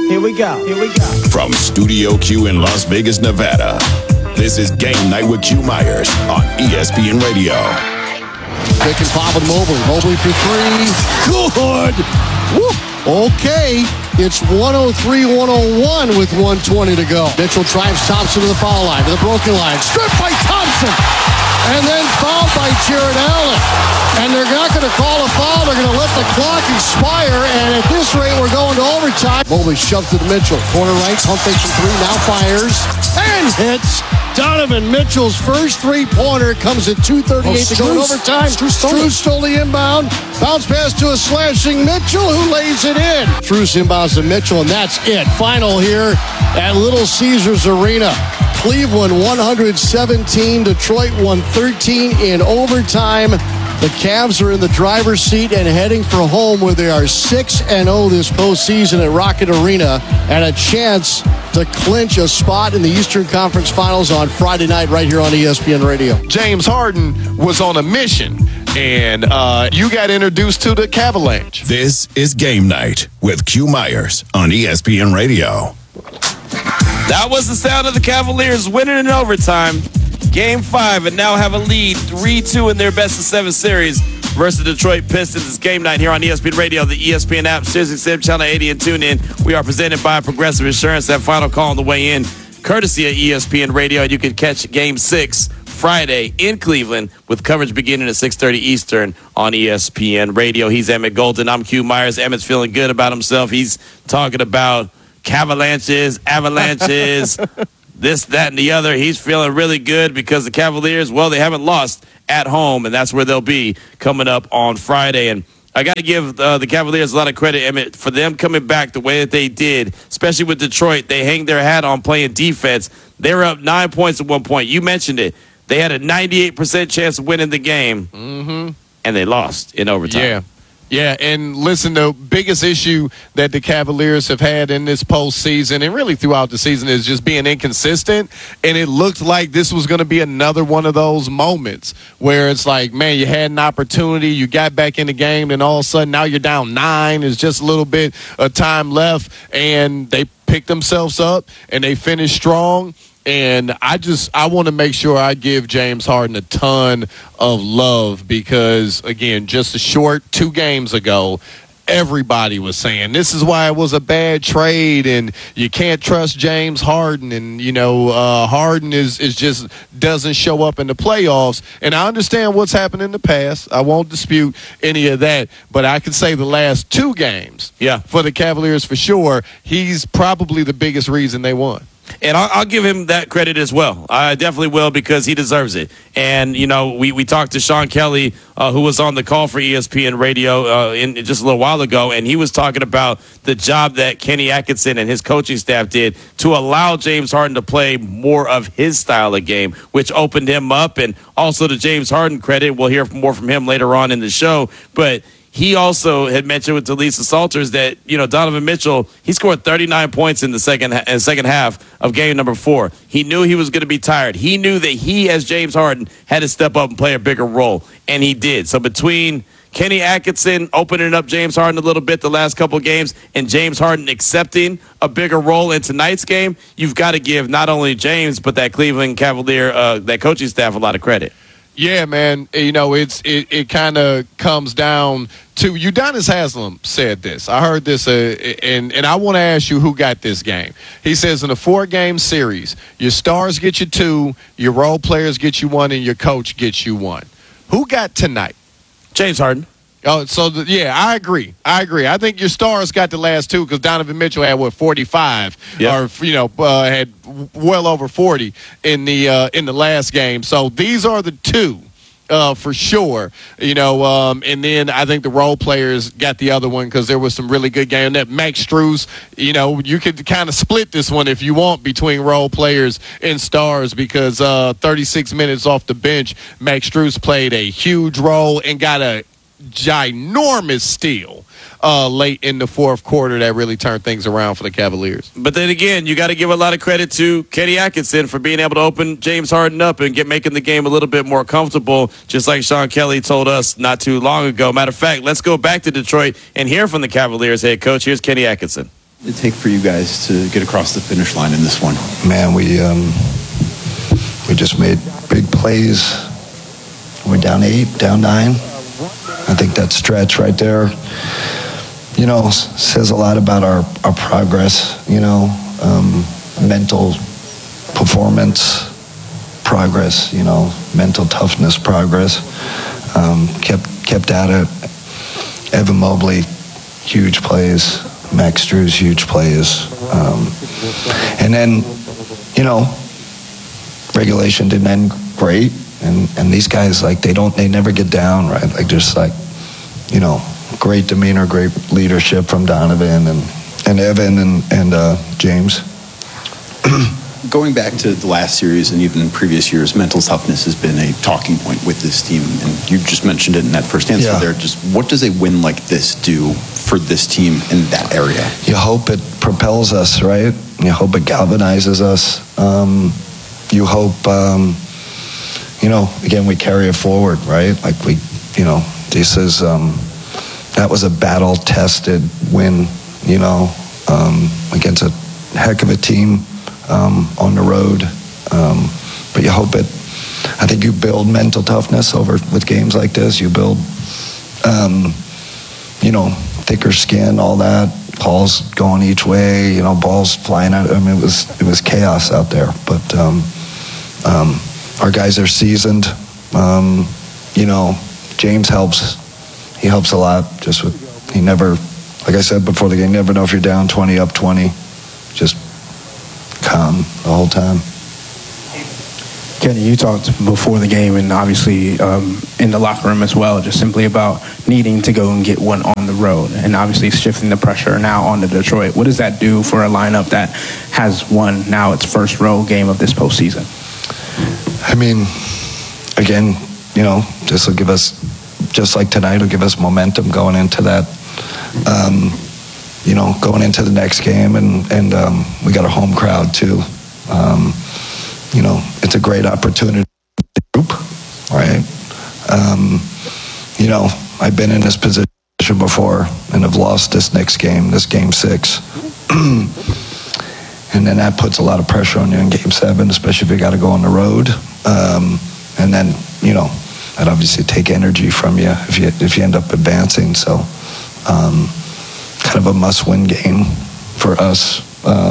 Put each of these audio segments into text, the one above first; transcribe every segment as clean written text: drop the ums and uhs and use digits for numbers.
Here we go. From Studio Q in Las Vegas, Nevada, this is Game Night with Q Myers on ESPN Radio. Pick and pop with Mobley. Mobley for three. Good. Woo. Okay. It's 103-101 with 120 to go. Mitchell drives Thompson to the foul line, to the broken line. Stripped by Thompson. And then fouled by Jared Allen. And they're not going to call a foul. They're going to let the clock expire. And at this rate, we're going to overtime. Mobley shoved to Mitchell. Corner right. Pump fake from three. Now fires. And hits. Donovan Mitchell's first three-pointer comes at 2:38 to go in overtime. Strus stole the inbound. Bounce pass to a slashing Mitchell, who lays it in. Strus inbounds to Mitchell, and that's it. Final here at Little Caesars Arena. Cleveland 117, Detroit 113 in overtime. The Cavs are in the driver's seat and heading for home, where they are 6-0 this postseason at Rocket Arena, and a chance to clinch a spot in the Eastern Conference Finals on Friday night right here on ESPN Radio. James Harden was on a mission, and you got introduced to the Cavalanche. This is Game Night with Q Myers on ESPN Radio. That was the sound of the Cavaliers winning in overtime. Game 5, and now have a lead 3-2 in their best-of-7 series versus the Detroit Pistons. It's Game Night here on ESPN Radio, the ESPN app, SiriusXM Channel 80, and tune in. We are presented by Progressive Insurance. That final call on the way in, courtesy of ESPN Radio. And you can catch Game 6 Friday in Cleveland with coverage beginning at 6:30 Eastern on ESPN Radio. He's Emmett Golden. I'm Q Myers. Emmett's feeling good about himself. He's talking about Cavalanches, avalanches, this, that, and the other. He's feeling really good because the Cavaliers, well, they haven't lost at home, and that's where they'll be coming up on Friday. And I got to give the Cavaliers a lot of credit, Emmett, for them coming back the way that they did, especially with Detroit. They hang their hat on playing defense. They were up 9 points at one point. You mentioned it. They had a 98% chance of winning the game, and they lost in overtime. Yeah, and listen, the biggest issue that the Cavaliers have had in this postseason and really throughout the season is just being inconsistent, and it looked like this was going to be another one of those moments where it's like, man, you had an opportunity, you got back in the game, and all of a sudden now you're down 9. There's just a little bit of time left, and they picked themselves up, and they finished strong. And I want to make sure I give James Harden a ton of love because, again, just a short 2 games ago, everybody was saying this is why it was a bad trade and you can't trust James Harden. And, Harden is just doesn't show up in the playoffs. And I understand what's happened in the past. I won't dispute any of that. But I can say the last 2 games for the Cavaliers for sure, he's probably the biggest reason they won. And I'll give him that credit as well. I definitely will because he deserves it. And, we talked to Sean Kelly, who was on the call for ESPN Radio just a little while ago, and he was talking about the job that Kenny Atkinson and his coaching staff did to allow James Harden to play more of his style of game, which opened him up. And also to James Harden credit, we'll hear more from him later on in the show. But he also had mentioned with Lisa Salters that, Donovan Mitchell, he scored 39 points in the second half of game number 4. He knew he was going to be tired. He knew that he, as James Harden, had to step up and play a bigger role, and he did. So between Kenny Atkinson opening up James Harden a little bit the last couple of games and James Harden accepting a bigger role in tonight's game, you've got to give not only James but that Cleveland Cavalier, that coaching staff a lot of credit. Yeah, man. It kind of comes down to Udonis Haslem said this. I heard this, and I want to ask you who got this game. He says in a 4-game series, your stars get you 2, your role players get you 1, and your coach gets you 1. Who got tonight? James Harden. Oh, so I agree. I think your stars got the last 2 because Donovan Mitchell had 45, or had well over 40 in the last game. So these are the 2 for sure. And then I think the role players got the other one because there was some really good game. That Max Strus, you could kind of split this one if you want between role players and stars because 36 minutes off the bench, Max Strus played a huge role and got a ginormous steal late in the fourth quarter that really turned things around for the Cavaliers. But then again, you got to give a lot of credit to Kenny Atkinson for being able to open James Harden up and making the game a little bit more comfortable, just like Sean Kelly told us not too long ago. Matter of fact, let's go back to Detroit and hear from the Cavaliers head coach. Here's Kenny Atkinson. What did it take for you guys to get across the finish line in this one? Man, we just made big plays. We're down 8, down 9. I think that stretch right there, says a lot about our progress, mental performance progress, mental toughness progress. Kept at it. Evan Mobley, huge plays. Max Strus, huge plays. And then, regulation didn't end great. And these guys, they never get down, right? Great demeanor, great leadership from Donovan and Evan and James. Going back to the last series and even previous years, mental toughness has been a talking point with this team. And you just mentioned it in that first answer there. Just what does a win like this do for this team in that area? You hope it propels us, right? You hope it galvanizes us. You hope, again, we carry it forward, right? This is, that was a battle-tested win, against a heck of a team. On the road, but you hope it. I think you build mental toughness with games like this. You build, thicker skin, all that. Calls going each way, balls flying out. I mean, it was chaos out there. But our guys are seasoned. James helps. He helps a lot. He never, like I said before the game, never know if you're down 20, up 20. Just calm the whole time. Kenny, you talked before the game and obviously in the locker room as well, just simply about needing to go and get one on the road and obviously shifting the pressure now onto Detroit. What does that do for a lineup that has won now its first road game of this postseason? I mean, again, this will give us, just like tonight, will give us momentum going into that. Going into the next game, and we got a home crowd too. It's a great opportunity group, right? I've been in this position before and have lost this next game, this game 6. And then that puts a lot of pressure on you in game 7, especially if you got to go on the road. And then, that obviously take energy from you if you end up advancing. So, kind of a must-win game for us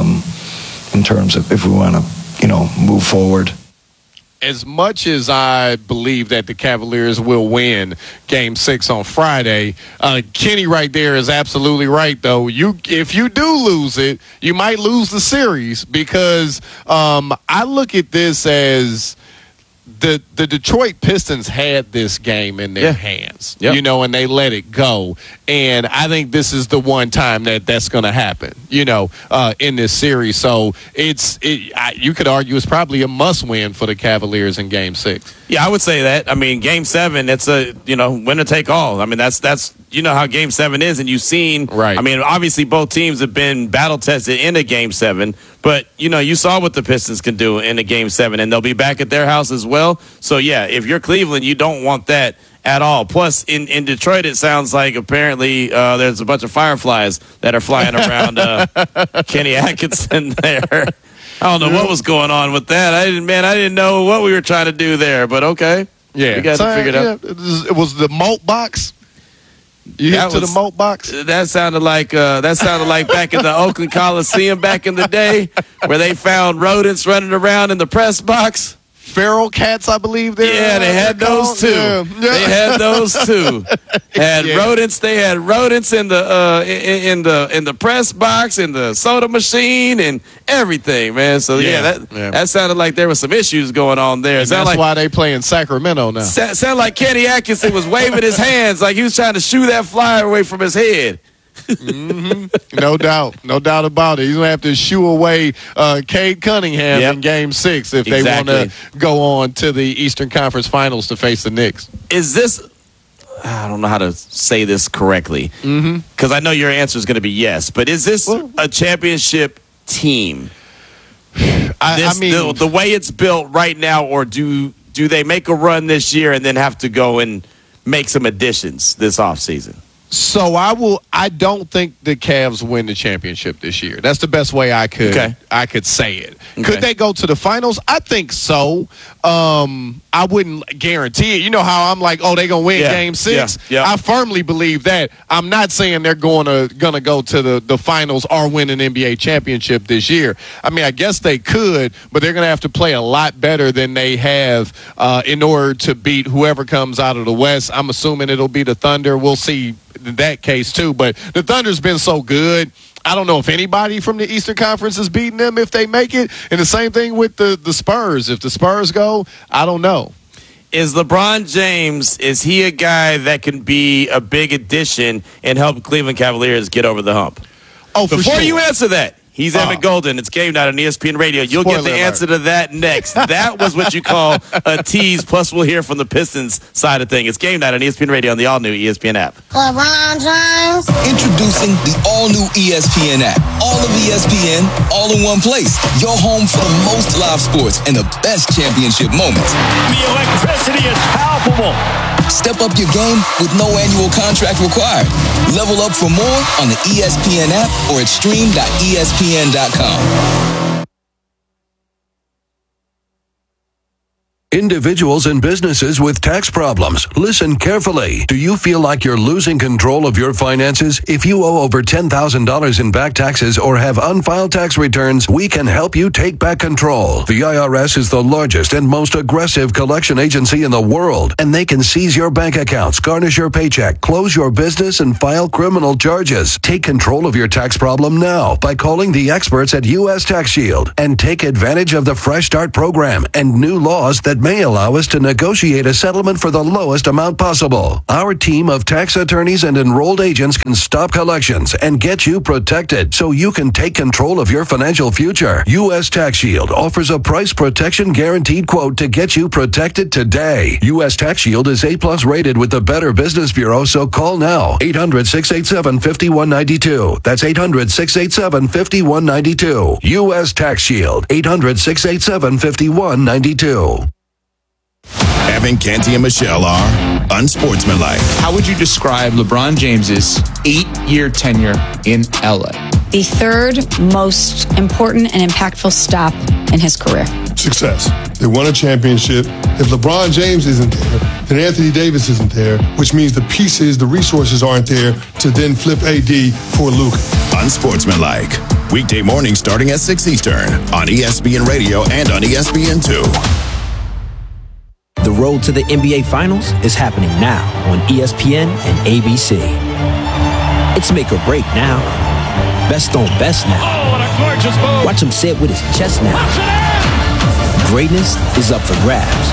in terms of if we want to, move forward. As much as I believe that the Cavaliers will win Game 6 on Friday, Kenny right there is absolutely right, though. If you do lose it, you might lose the series because I look at this as the Detroit Pistons had this game in their hands, and they let it go. And I think this is the one time that's going to happen, in this series. So you could argue it's probably a must-win for the Cavaliers in Game 6. Yeah, I would say that. I mean, Game 7, it's a, winner take all. I mean, that's how Game 7 is, and you've seen, right. I mean, obviously both teams have been battle-tested in a Game 7, but, you saw what the Pistons can do in a Game 7, and they'll be back at their house as well. So, yeah, if you're Cleveland, you don't want that at all. Plus, in Detroit, it sounds like apparently there's a bunch of fireflies that are flying around Kenny Atkinson there. I don't know what was going on with that. I didn't know what we were trying to do there, but okay. Yeah. We got to figure it out. It was the malt box. You hit to the malt box? That sounded like back in the Oakland Coliseum back in the day where they found rodents running around in the press box. Feral cats, I believe. They had those too. Yeah. They had those too. Rodents. They had rodents in the press box, in the soda machine, and everything, man. So that sounded like there was some issues going on there. That's why they play in Sacramento now. Sounded like Kenny Atkinson was waving his hands like he was trying to shoo that fly away from his head. Mm-hmm. No doubt about it. He's gonna have to shoo away Cade Cunningham in Game 6 if they want to go on to the Eastern Conference Finals to face the Knicks. Is this? I don't know how to say this correctly because I know your answer is going to be yes. But is this a championship team? I mean, the way it's built right now, or do they make a run this year and then have to go and make some additions this offseason? So I don't think the Cavs win the championship this year. That's the best way I could say it. Okay. Could they go to the finals? I think so. I wouldn't guarantee it. You know how I'm like, they're gonna win Game 6. Yeah. I firmly believe that. I'm not saying they're gonna go to the finals or win an NBA championship this year. I mean, I guess they could, but they're gonna have to play a lot better than they have in order to beat whoever comes out of the West. I'm assuming it'll be the Thunder. We'll see in that case too, but the Thunder's been so good. I don't know if anybody from the Eastern Conference is beating them if they make it. And the same thing with the Spurs. If the Spurs go, I don't know. Is LeBron James, is he a guy that can be a big addition and help Cleveland Cavaliers get over the hump? For Before sure. you answer that, he's Emmett Golden. It's Game Night on ESPN Radio. You'll Spoiler get the alert. answer to that next. That was what you call a tease. Plus, we'll hear from the Pistons side of things. It's Game Night on ESPN Radio on the all-new ESPN app. LeBron James. Introducing the all-new ESPN app. All of ESPN, all in one place. Your home for the most live sports and the best championship moments. The electricity is palpable. Step up your game with no annual contract required. Level up for more on the ESPN app or at stream.espn.com. Individuals and businesses with tax problems, listen carefully. Do you feel like you're losing control of your finances? If you owe over $10,000 in back taxes or have unfiled tax returns, we can help you take back control. The IRS is the largest and most aggressive collection agency in the world, and they can seize your bank accounts, garnish your paycheck, close your business, and file criminal charges. Take control of your tax problem now by calling the experts at U.S. Tax Shield and take advantage of the Fresh Start program and new laws that may allow us to negotiate a settlement for the lowest amount possible. Our team of tax attorneys and enrolled agents can stop collections and get you protected so you can take control of your financial future. U.S. Tax Shield offers a price protection guaranteed quote to get you protected today. U.S. Tax Shield is A+ rated with the Better Business Bureau, so call now. 800-687-5192. That's 800-687-5192. U.S. Tax Shield. 800-687-5192. Evan Canty and Michelle are unsportsmanlike. How would you describe LeBron James's 8-year tenure in LA? The third most important and impactful stop in his career. Success. They won a championship. If LeBron James isn't there, then Anthony Davis isn't there, which means the pieces, the resources aren't there to then flip AD for Luka. Unsportsmanlike. Weekday mornings starting at 6 Eastern on ESPN Radio and on ESPN2. The road to the NBA Finals is happening now on ESPN and ABC. It's make or break now. Best on best now. Oh, what a gorgeous move. Watch him say it with his chest now. Greatness is up for grabs.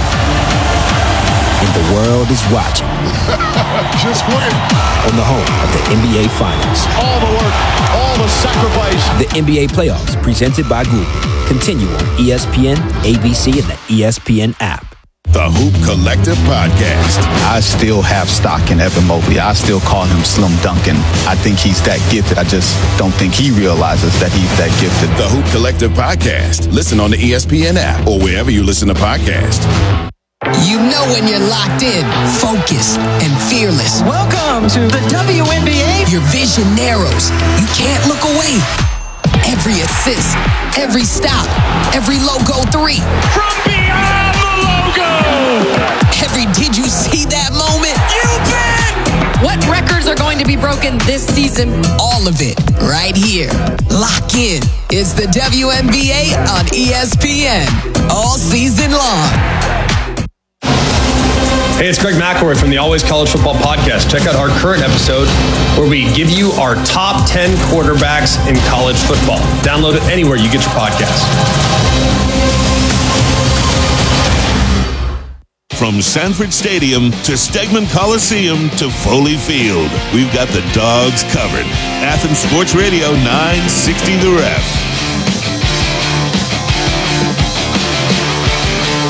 And the world is watching. Just win. On the home of the NBA Finals. All the work, all the sacrifice. The NBA Playoffs presented by Google. Continue on ESPN, ABC, and the ESPN app. The Hoop Collective Podcast. I still have stock in Evan Mobley. I still call him Slim Duncan. I think he's that gifted. I just don't think he realizes that he's that gifted. The Hoop Collective Podcast. Listen on the ESPN app or wherever you listen to podcasts. You know when you're locked in, focused, and fearless. Welcome to the WNBA. Your vision narrows. You can't look away. Every assist, every stop, every logo three. From beyond the logo. Every did you see that moment? You bet. What records are going to be broken this season? All of it right here. Lock in. It's the WNBA on ESPN. All season long. Hey, it's Greg McElroy from the Always College Football Podcast. Check out our current episode where we give you our top 10 quarterbacks in college football. Download it anywhere you get your podcasts. From Sanford Stadium to Stegman Coliseum to Foley Field, we've got the dogs covered. Athens Sports Radio 960 The Ref.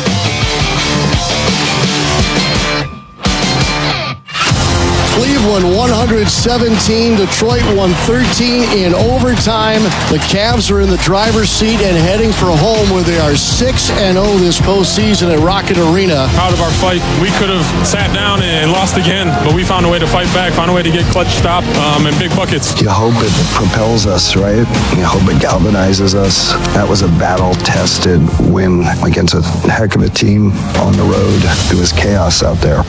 Cleveland 117. Detroit won 13 in overtime. The Cavs are in the driver's seat and heading for home where they are 6-0 this postseason at Rocket Arena. Proud of our fight. We could have sat down and lost again, but we found a way to fight back, found a way to get clutch stop and big buckets. You hope it propels us, right? You hope it galvanizes us. That was a battle-tested win against a heck of a team on the road. It was chaos out there.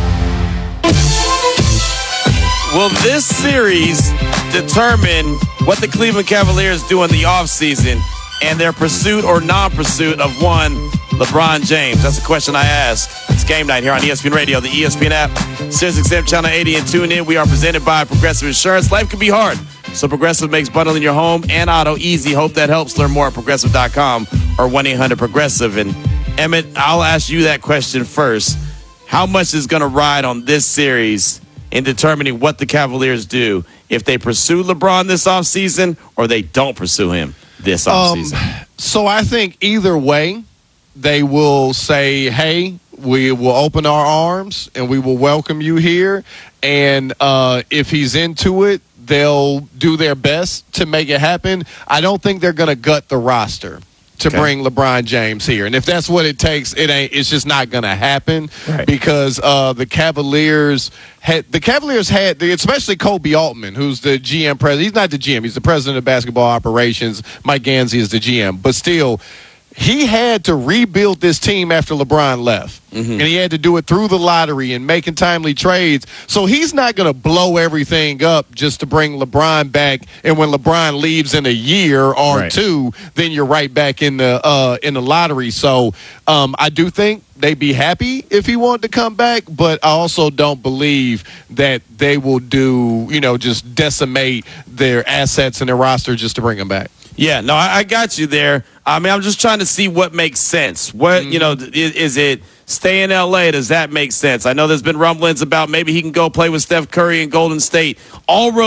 Will this series determine what the Cleveland Cavaliers do in the offseason and their pursuit or non-pursuit of one LeBron James? That's the question I ask. It's game night here on ESPN Radio, the ESPN app, SiriusXM Channel 80, and tune in. We are presented by Progressive Insurance. Life can be hard, so Progressive makes bundling your home and auto easy. Hope that helps. Learn more at Progressive.com or 1-800-PROGRESSIVE. And Emmett, I'll ask you that question first. How much is going to ride on this series in determining what the Cavaliers do if they pursue LeBron this offseason or they don't pursue him this offseason? So I think either way, they will say, hey, we will open our arms and we will welcome you here. And if he's into it, they'll do their best to make it happen. I don't think they're going to gut the roster to bring LeBron James here. And if that's what it takes, it's just not going to happen because the Cavaliers had, especially Kobe Altman, who's the GM president. He's not the GM. He's the president of basketball operations. Mike Gansey is the GM. But still, he had to rebuild this team after LeBron left. Mm-hmm. And he had to do it through the lottery and making timely trades. So he's not going to blow everything up just to bring LeBron back. And when LeBron leaves in a year or two, then you're right back in the lottery. So I do think they'd be happy if he wanted to come back, but I also don't believe that they will just decimate their assets and their roster just to bring him back. Yeah, no, I got you there. I mean, I'm just trying to see what makes sense. What, is it stay in L.A.? Does that make sense? I know there's been rumblings about maybe he can go play with Steph Curry in Golden State. All roads